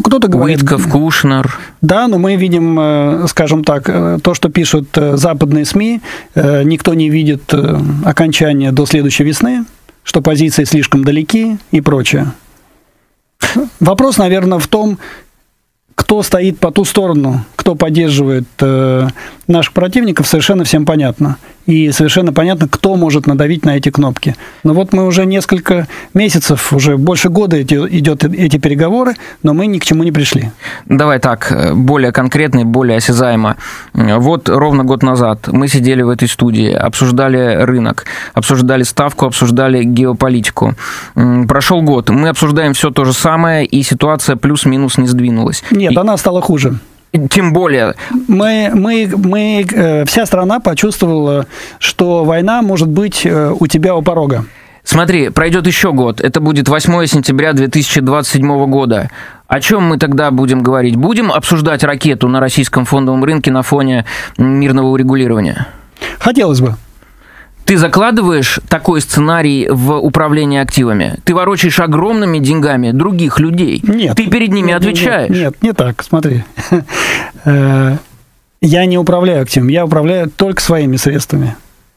кто-то говорит... Уитков, Кушнер. Да, но мы видим, скажем так, то, что пишут западные СМИ, никто не видит окончания до следующей весны, что позиции слишком далеки и прочее. Вопрос, наверное, в том, кто стоит по ту сторону, кто поддерживает наших противников, совершенно всем понятно. И совершенно понятно, кто может надавить на эти кнопки. Но вот мы уже несколько месяцев, уже больше года идет эти переговоры, но мы ни к чему не пришли. Давай так, более конкретно и более осязаемо. Вот ровно год назад мы сидели в этой студии, обсуждали рынок, обсуждали ставку, обсуждали геополитику. Прошел год, мы обсуждаем все то же самое, и ситуация плюс-минус не сдвинулась. Нет, она стала хуже. Тем более. Вся страна почувствовала, что война может быть у тебя у порога. Смотри, пройдет еще год. Это будет 8 сентября 2027 года. О чем мы тогда будем говорить? Будем обсуждать ракету на российском фондовом рынке на фоне мирного урегулирования? Хотелось бы. Ты закладываешь такой сценарий в управление активами? Ты ворочаешь огромными деньгами других людей? Нет. Ты перед ними отвечаешь? Нет, не так, смотри. Я не управляю активами, я управляю только своими средствами.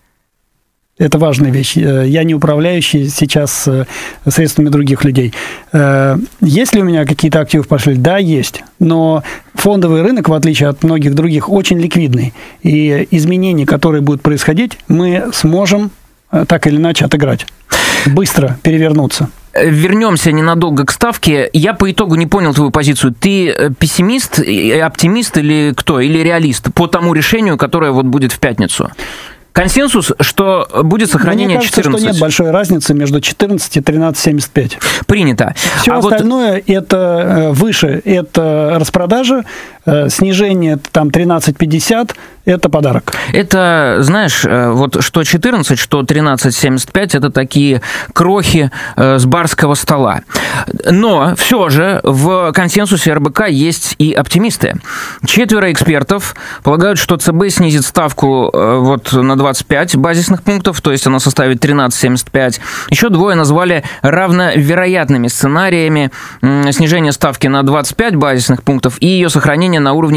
Это важная вещь. Я не управляющий сейчас средствами других людей. Есть ли у меня какие-то активы в портфеле? Да, есть. Но фондовый рынок, в отличие от многих других, очень ликвидный. И изменения, которые будут происходить, мы сможем так или иначе отыграть. Быстро перевернуться. Вернемся ненадолго к ставке. Я по итогу не понял твою позицию. Ты пессимист, оптимист или кто? Или реалист по тому решению, которое вот будет в пятницу? Консенсус, что будет сохранение 14. Мне кажется, что нет большой разницы между 14 и 13,75. Принято. Все остальное это выше, это распродажа, снижение там 13,50, это подарок. Это, знаешь, вот что 14, что 13,75, это такие крохи с барского стола. Но все же в консенсусе РБК есть и оптимисты. 4 экспертов полагают, что ЦБ снизит ставку вот на 25 базисных пунктов, то есть она составит 13,75. Еще 2 назвали равновероятными сценариями снижения ставки на 25 базисных пунктов и ее сохранение на уровне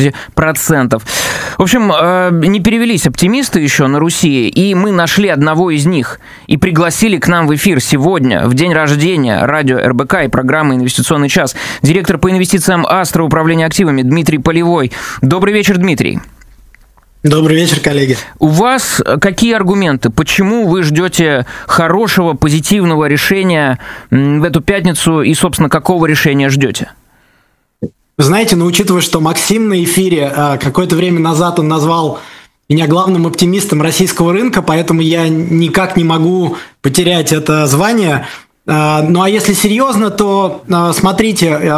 14%. В общем, не перевелись оптимисты еще на Руси, и мы нашли одного из них и пригласили к нам в эфир сегодня, в день рождения радио РБК и программы «Инвестиционный час», директор по инвестициям Астра управления активами Дмитрий Полевой. Добрый вечер, Дмитрий. Добрый вечер, коллеги. У вас какие аргументы? Почему вы ждете хорошего, позитивного решения в эту пятницу и, собственно, какого решения ждете? Вы знаете, учитывая, что Максим на эфире какое-то время назад он назвал меня главным оптимистом российского рынка, поэтому я никак не могу потерять это звание. Ну а если серьезно, то смотрите,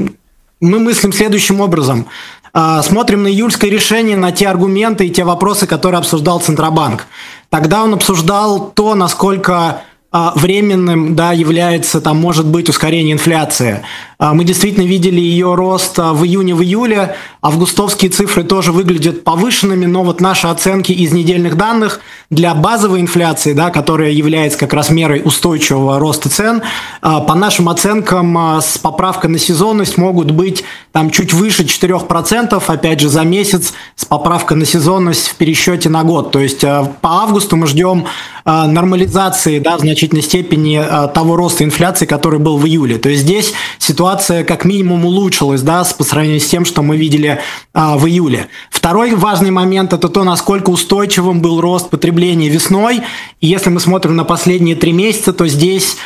мы мыслим следующим образом. Смотрим на июльское решение, на те аргументы и те вопросы, которые обсуждал Центробанк. Тогда он обсуждал то, насколько временным, да, является, там, может быть, ускорение инфляции. Мы действительно видели ее рост в июне, в июле. Августовские цифры тоже выглядят повышенными, но вот наши оценки из недельных данных для базовой инфляции, да, которая является как раз мерой устойчивого роста цен, по нашим оценкам с поправкой на сезонность могут быть там чуть выше 4%, опять же, за месяц с поправкой на сезонность в пересчете на год. То есть по августу мы ждем нормализации, да, в значительной степени того роста инфляции, который был в июле. То есть здесь ситуация как минимум улучшилась, да, по сравнению с тем, что мы видели в июле. Второй важный момент – это то, насколько устойчивым был рост потребления весной. И если мы смотрим на последние 3 месяца, то здесь,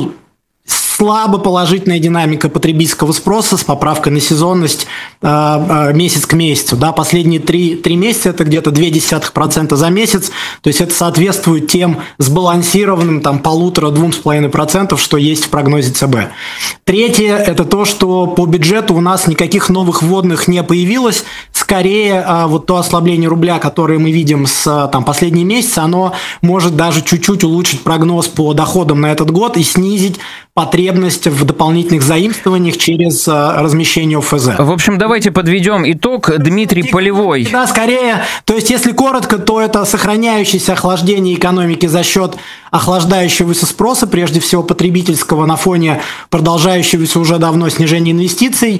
слабо положительная динамика потребительского спроса с поправкой на сезонность месяц к месяцу. Да, последние 3 месяца это где-то 0,2% за месяц, то есть это соответствует тем сбалансированным 1,5–2,5%, что есть в прогнозе ЦБ. Третье – это то, что по бюджету у нас никаких новых вводных не появилось. Скорее, вот то ослабление рубля, которое мы видим с последние месяцы, оно может даже чуть-чуть улучшить прогноз по доходам на этот год и снизить потребность в дополнительных заимствованиях через размещение ОФЗ. В общем, давайте подведем итог. Дмитрий Полевой. Да, скорее. То есть, если коротко, то это сохраняющееся охлаждение экономики за счет охлаждающегося спроса, прежде всего потребительского, на фоне продолжающегося уже давно снижения инвестиций.